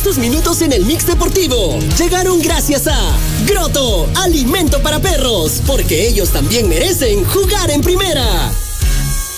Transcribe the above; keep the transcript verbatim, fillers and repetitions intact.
sus minutos en el Mix Deportivo. Llegaron gracias a Grotto, alimento para perros, porque ellos también merecen jugar en primera.